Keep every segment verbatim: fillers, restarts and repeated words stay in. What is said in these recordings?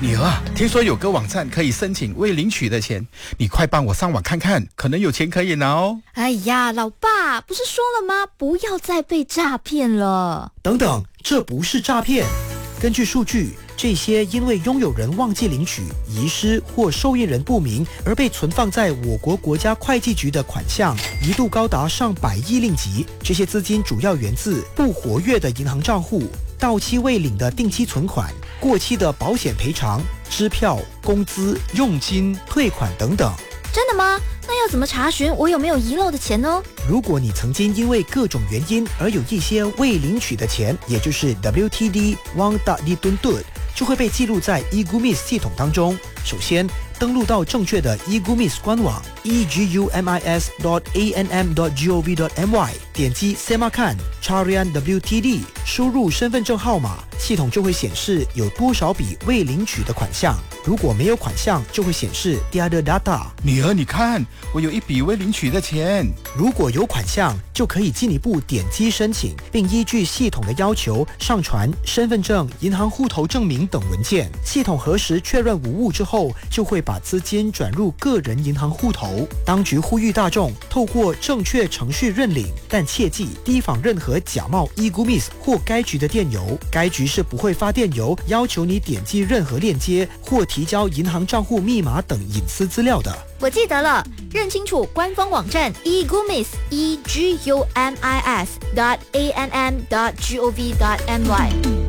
女儿，听说有个网站可以申请未领取的钱，你快帮我上网看看，可能有钱可以拿哦。 哎呀，老爸，不是说了吗？不要再被诈骗了。 等等，这不是诈骗。根据数据，这些因为拥有人忘记领取、遗失或受益人不明而被存放在我国国家会计局的款项，一度高达上百亿令吉。这些资金主要源自不活跃的银行账户、到期未领的定期存款、过期的保险赔偿、支票、工资、佣金、退款等等。 真的吗？那要怎么查询我有没有遗漏的钱呢？ 如果你曾经因为各种原因而有一些未领取的钱，也就是 W T D Wang Da Di Dun Dun， 就会被记录在 eGumis 系统当中。首先，登录到正确的 eGumis 官网 e g u m i s dot a n m dot gov dot m y， 点击 Semakan Carian W T D， 输入身份证号码，系统就会显示有多少笔未领取的款项。如果没有款项，就会显示 Tiada data。 女儿，你看，我有一笔未领取的钱。 如果有款项，就可以进一步点击申请，并依据系统的要求上传身份证、银行户头证明等文件。系统核实确认无误之后，就会把资金转入个人银行户头。当局呼吁大众透过正确程序认领，但切记提防任何假冒 eGumis 或该局的电邮。该局是不会发电邮要求你点击任何链接或提交银行账户密码等隐私资料的。 我记得了，认清楚官方网站 eGumis e g u m i s dot a n m dot gov dot m y。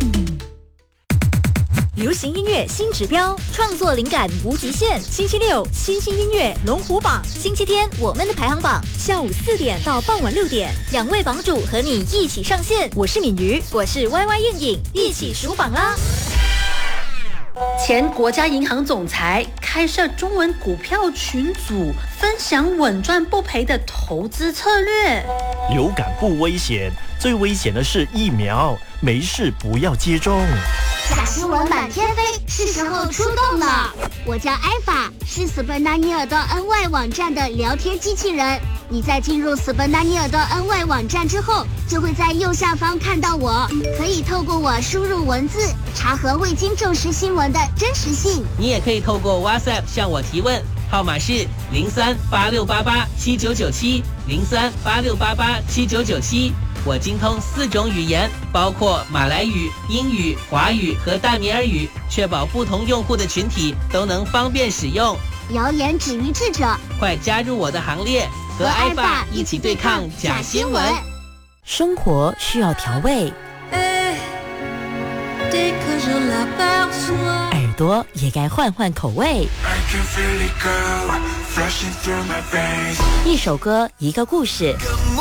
流行音乐新指标，创作灵感无极限。星期六新兴音乐龙虎榜，星期天我们的排行榜，下午四点到傍晚六点，两位榜主和你一起上线。我是敏瑜，我是 Y Y 燕影，一起数榜啦！ 前国家银行总裁开设中文股票群组，分享稳赚不赔的投资策略。 流感不危险，最危险的是疫苗，没事不要接种。 假新闻满天飞，是时候出动了。我叫艾法，是斯本纳尼尔的 N Y 网站的聊天机器人。你在进入斯本纳尼尔的 N Y 网站之后，就会在右下方看到我，可以透过我输入文字，查核未经证实新闻的真实性。 你也可以透过 WhatsApp 向我提问，号码是零三八六八八七九九七零三八六八八七九九七。我精通四种语言，包括马来语、英语、华语和大米尔语，确保不同用户的群体都能方便使用。 谣言止于智者， 快加入我的行列，和艾爸一起对抗假新闻。 生活需要调味，耳朵也该换换口味。一首歌，一个故事。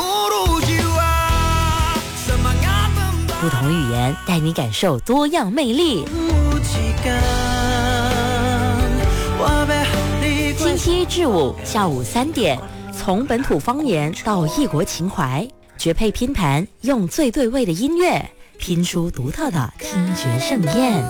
不同语言带你感受多样魅力。星期一至五下午三点，从本土方言到异国情怀，绝配拼盘，用最对味的音乐拼出独特的听觉盛宴。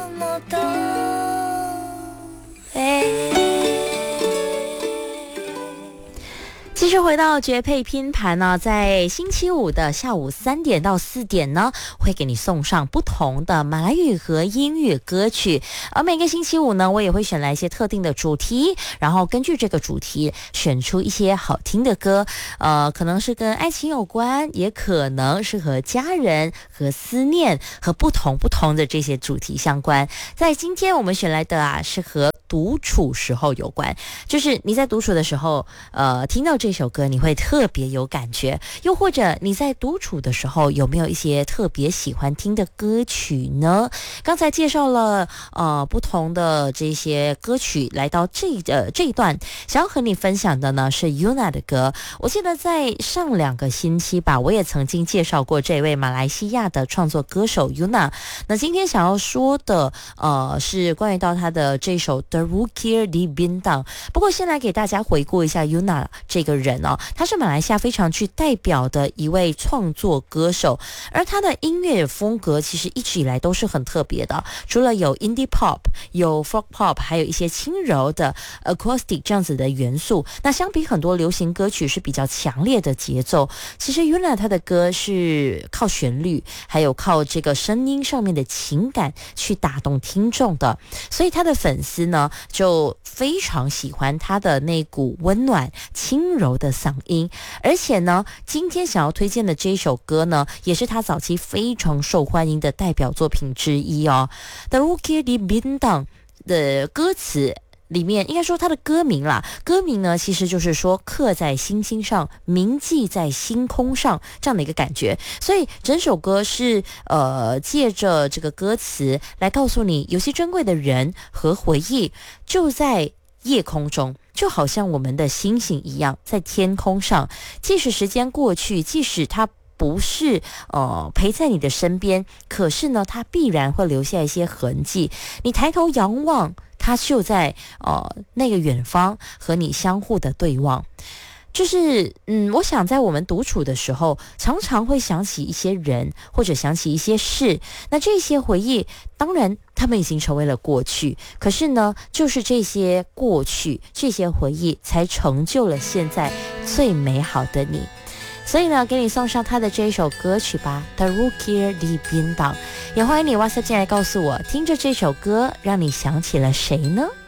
继续回到绝配拼盘呢，在星期五的下午三点到四点呢，会给你送上不同的马来语和英语歌曲。而每个星期五呢，我也会选来一些特定的主题，然后根据这个主题选出一些好听的歌，呃，可能是跟爱情有关，也可能是和家人、和思念、和不同不同的这些主题相关。在今天我们选来的啊，是和独处时候有关，就是你在独处的时候，呃，听到这首歌你会特别有感觉，又或者你在独处的时候有没有一些特别喜欢听的歌曲呢？刚才介绍了呃不同的这些歌曲，来到这呃这一段，想要和你分享的呢是 Yuna 的歌。我记得在上两个星期吧，我也曾经介绍过这位马来西亚的创作歌手 Yuna。那今天想要说的呃是关于到他的这首 The Rukir di Bintang。不过先来给大家回顾一下 Yuna 这个人哦，他是马来西亚非常具代表的一位创作歌手，而他的音乐风格其实一直以来都是很特别的，除了有 indie pop、有 folk pop， 还有一些轻柔的 acoustic 这样子的元素。那相比很多流行歌曲是比较强烈的节奏，其实 Yuna 他的歌是靠旋律，还有靠这个声音上面的情感去打动听众的，所以他的粉丝呢就非常喜欢他的那股温暖轻柔的嗓音。而且呢，今天想要推荐的这一首歌呢，也是他早期非常受欢迎的代表作品之一哦。The Rukir di Bintang 的歌词里面，应该说它的歌名啦，歌名呢其实就是说刻在星星上，铭记在星空上这样的一个感觉。所以整首歌是呃借着这个歌词来告诉你，有些珍贵的人和回忆就在夜空中，就好像我们的星星一样，在天空上。即使时间过去，即使它不是呃陪在你的身边，可是呢，它必然会留下一些痕迹。你抬头仰望，它就在呃那个远方和你相互的对望。就是嗯，我想在我们独处的时候，常常会想起一些人，或者想起一些事。那这些回忆，当然他们已经成为了过去，可是呢，就是这些过去，这些回忆，才成就了现在最美好的你。所以呢，给你送上他的这一首歌曲吧， The Rukir di Bintang。也欢迎你 WhatsApp 进来告诉我，听着这首歌让你想起了谁呢？